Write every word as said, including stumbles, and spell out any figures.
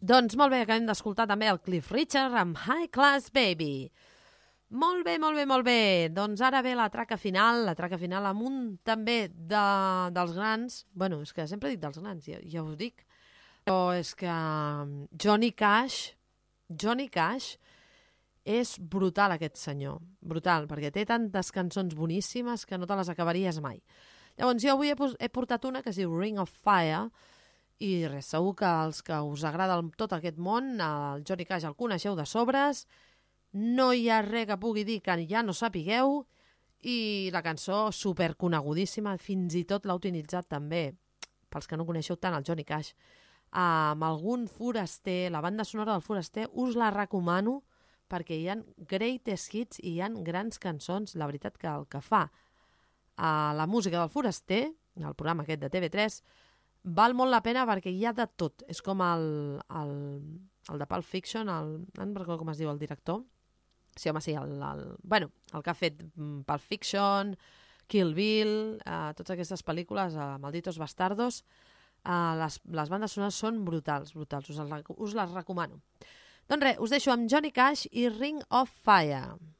Doncs molt bé, acabem d'escoltar també el Cliff Richard amb High Class Baby. Molt bé, molt bé, molt bé. Doncs ara ve la traca final, la traca final amb un també de, dels grans. Bueno, és que sempre dic dels grans, ja, ja us dic. Però és que Johnny Cash, Johnny Cash és brutal aquest senyor. Brutal, perquè té tantes cançons boníssimes que no te les acabaries mai. Llavors jo avui he, he portat una que es diu Ring of Fire i res, segur que els que us agrada tot aquest món, el Johnny Cash el coneixeu de sobres, no hi ha res que pugui dir que ja no sapigueu i la cançó superconegudíssima, fins i tot l'ha utilitzat també, pels que no coneixeu tant el Johnny Cash, amb algun foraster, la banda sonora del foraster, us la recomano perquè hi ha greatest hits i hi ha grans cançons, la veritat que el que fa a la música del foraster, el programa aquest de T V tres, val molt la pena perquè hi ha de tot. És com el, el, el de Pulp Fiction, el, no em recordo com es diu el director. Sí, home, sí, el, el, bueno, el que ha fet Pulp Fiction, Kill Bill, eh, totes aquestes pel·lícules, eh, Malditos Bastardos, eh, les, les bandes sonores són brutals, brutals, us, us les recomano. Doncs res, us deixo amb Johnny Cash i Ring of Fire.